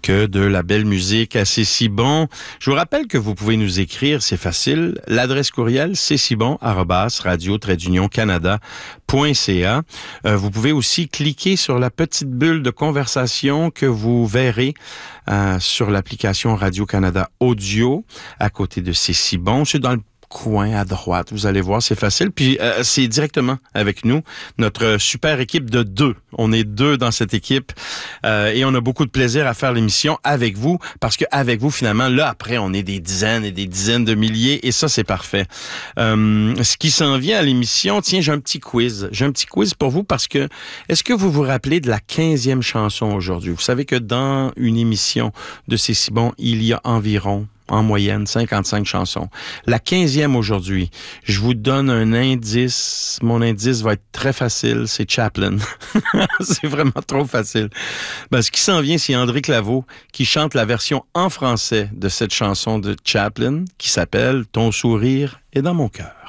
que de la belle musique. C'est si bon. Je vous rappelle que vous pouvez nous écrire, c'est facile. L'adresse courriel, c'est si bon @radio-canada.ca. Vous pouvez aussi cliquer sur la petite bulle de conversation que vous verrez sur l'application Radio-Canada Audio à côté de C'est si bon. C'est dans le coin à droite. Vous allez voir, c'est facile. Puis c'est directement avec nous, notre super équipe de 2. On est 2 dans cette équipe et on a beaucoup de plaisir à faire l'émission avec vous parce qu'avec vous, finalement, là, après, on est des dizaines et des dizaines de milliers et ça, c'est parfait. Ce qui s'en vient à l'émission, tiens, j'ai un petit quiz. J'ai un petit quiz pour vous parce que est-ce que vous vous rappelez de la 15e chanson aujourd'hui? Vous savez que dans une émission de C'est si bon, il y a environ en moyenne, 55 chansons. La 15e aujourd'hui, je vous donne un indice. Mon indice va être très facile, c'est Chaplin. C'est vraiment trop facile. Ce qui s'en vient, c'est André Claveau qui chante la version en français de cette chanson de Chaplin qui s'appelle « Ton sourire est dans mon cœur ».